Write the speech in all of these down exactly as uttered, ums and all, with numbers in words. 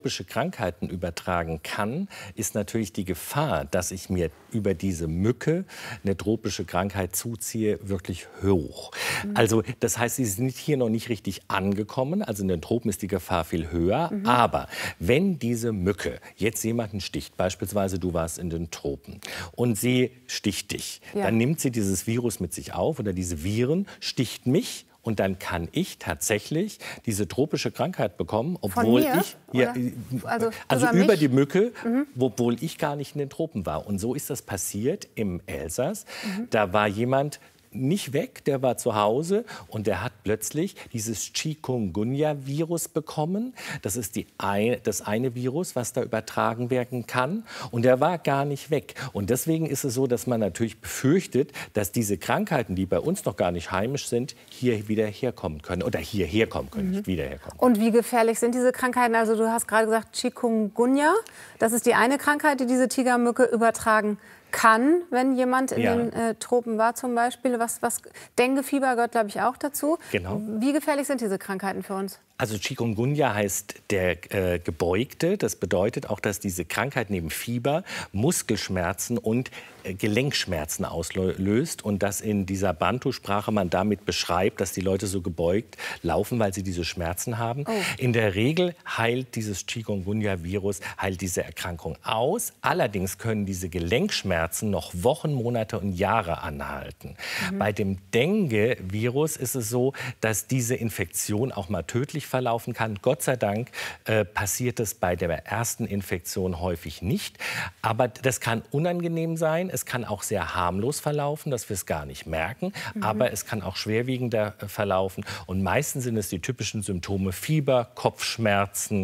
tropische Krankheiten übertragen kann, ist natürlich die Gefahr, dass ich mir über diese Mücke eine tropische Krankheit zuziehe, wirklich hoch. Mhm. Also das heißt, sie sind hier noch nicht richtig angekommen. Also in den Tropen ist die Gefahr viel höher. Mhm. Aber wenn diese Mücke jetzt jemanden sticht, beispielsweise du warst in den Tropen und sie sticht dich, ja. dann nimmt sie dieses Virus mit sich auf oder diese Viren, sticht mich. Und dann kann ich tatsächlich diese tropische Krankheit bekommen, obwohl ich ja, also, also über, über die Mücke, mhm. obwohl ich gar nicht in den Tropen war. Und so ist das passiert im Elsass. Mhm. Da war jemand nicht weg, der war zu Hause und der hat plötzlich dieses Chikungunya-Virus bekommen. Das ist die ein, das eine Virus, was da übertragen werden kann. Und der war gar nicht weg. Und deswegen ist es so, dass man natürlich befürchtet, dass diese Krankheiten, die bei uns noch gar nicht heimisch sind, hier wieder herkommen können. Oder hierher kommen können, mhm. nicht wieder herkommen. Und wie gefährlich sind diese Krankheiten? Also du hast gerade gesagt Chikungunya. Das ist die eine Krankheit, die diese Tigermücke übertragen kann, wenn jemand in ja. den äh, Tropen war zum Beispiel. Was, was, Denguefieber gehört, glaube ich, auch dazu. Genau. Wie gefährlich sind diese Krankheiten für uns? Also Chikungunya heißt der äh, Gebeugte. Das bedeutet auch, dass diese Krankheit neben Fieber Muskelschmerzen und äh, Gelenkschmerzen auslöst. Und dass in dieser Bantu-Sprache man damit beschreibt, dass die Leute so gebeugt laufen, weil sie diese Schmerzen haben. Oh. In der Regel heilt dieses Chikungunya-Virus, heilt diese Erkrankung aus. Allerdings können diese Gelenkschmerzen noch Wochen, Monate und Jahre anhalten. Mhm. Bei dem Dengue-Virus ist es so, dass diese Infektion auch mal tödlich verlaufen kann. Gott sei Dank äh, passiert es bei der ersten Infektion häufig nicht. Aber das kann unangenehm sein. Es kann auch sehr harmlos verlaufen, dass wir es gar nicht merken. Mhm. Aber es kann auch schwerwiegender äh, verlaufen. Und meistens sind es die typischen Symptome: Fieber, Kopfschmerzen,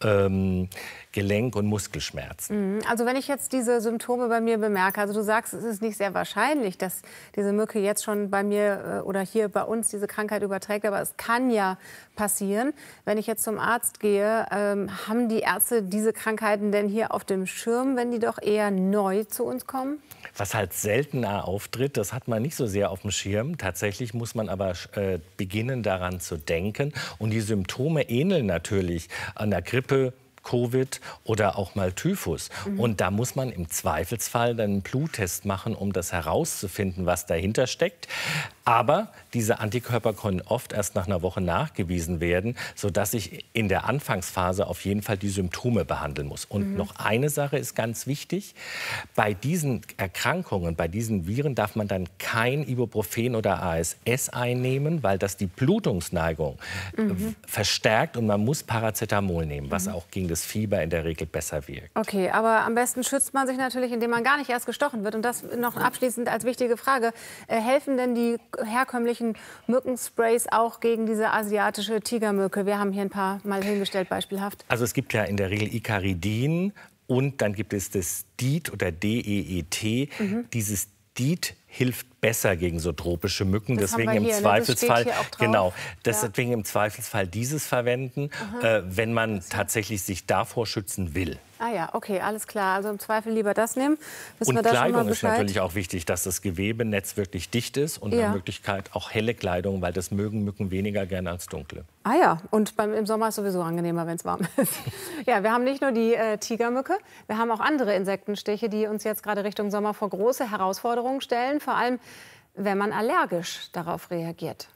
ähm, Gelenk- und Muskelschmerzen. Also wenn ich jetzt diese Symptome bei mir bemerke, also du sagst, es ist nicht sehr wahrscheinlich, dass diese Mücke jetzt schon bei mir oder hier bei uns diese Krankheit überträgt, aber es kann ja passieren. Wenn ich jetzt zum Arzt gehe, ähm, haben die Ärzte diese Krankheiten denn hier auf dem Schirm, wenn die doch eher neu zu uns kommen? Was halt seltener auftritt, das hat man nicht so sehr auf dem Schirm. Tatsächlich muss man aber äh, beginnen, daran zu denken. Und die Symptome ähneln natürlich an der Grippe, Covid oder auch mal Typhus. Mhm. Und da muss man im Zweifelsfall dann einen Bluttest machen, um das herauszufinden, was dahinter steckt. Aber diese Antikörper können oft erst nach einer Woche nachgewiesen werden, sodass ich in der Anfangsphase auf jeden Fall die Symptome behandeln muss. Und mhm. noch eine Sache ist ganz wichtig. Bei diesen Erkrankungen, bei diesen Viren darf man dann kein Ibuprofen oder A S S einnehmen, weil das die Blutungsneigung mhm. verstärkt und man muss Paracetamol nehmen, was mhm. auch gegen das Fieber in der Regel besser wirkt. Okay, aber am besten schützt man sich natürlich, indem man gar nicht erst gestochen wird. Und das noch abschließend als wichtige Frage. Äh, helfen denn die herkömmlichen Mückensprays auch gegen diese asiatische Tigermücke? Wir haben hier ein paar mal hingestellt, beispielhaft. Also es gibt ja in der Regel Icaridin und dann gibt es das D E E T oder D E E T. Mhm. Dieses D E E T hilft besser gegen so tropische Mücken. Das deswegen haben wir im hier, Zweifelsfall, ne? genau, deswegen ja. im Zweifelsfall dieses verwenden, äh, wenn man tatsächlich sich davor schützen will. Ah ja, okay, alles klar. Also im Zweifel lieber das nehmen. Wissen und wir da Kleidung schon mal ist natürlich auch wichtig, dass das Gewebenetz wirklich dicht ist und ja. nach Möglichkeit auch helle Kleidung, weil das mögen Mücken weniger gerne als dunkle. Ah ja, und beim, im Sommer ist es sowieso angenehmer, wenn es warm ist. Ja, wir haben nicht nur die äh, Tigermücke, wir haben auch andere Insektenstiche, die uns jetzt gerade Richtung Sommer vor große Herausforderungen stellen, vor allem wenn man allergisch darauf reagiert.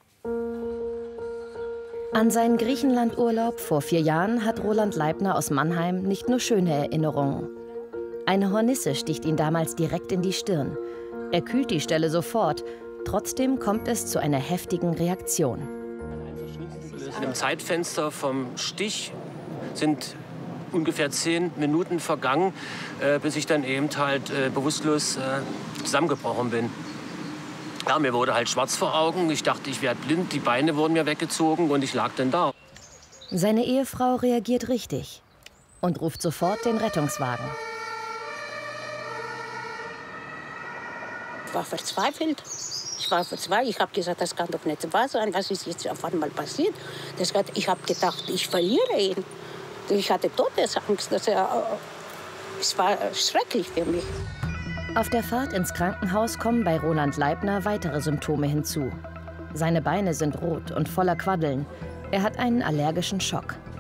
An seinen Griechenlandurlaub vor vier Jahren hat Roland Leibner aus Mannheim nicht nur schöne Erinnerungen. Eine Hornisse sticht ihn damals direkt in die Stirn. Er kühlt die Stelle sofort. Trotzdem kommt es zu einer heftigen Reaktion. Im Zeitfenster vom Stich sind ungefähr zehn Minuten vergangen, äh, bis ich dann eben halt äh, bewusstlos äh, zusammengebrochen bin. Ja, mir wurde halt schwarz vor Augen. Ich dachte, ich werde blind. Die Beine wurden mir weggezogen und ich lag dann da. Seine Ehefrau reagiert richtig und ruft sofort den Rettungswagen. Ich war verzweifelt. Ich war verzweifelt. Ich habe gesagt, das kann doch nicht wahr sein. Was ist jetzt auf einmal passiert? Das hat, ich habe gedacht, ich verliere ihn. Ich hatte Todesangst. Das, äh, es war schrecklich für mich. Auf der Fahrt ins Krankenhaus kommen bei Roland Leibner weitere Symptome hinzu. Seine Beine sind rot und voller Quaddeln. Er hat einen allergischen Schock.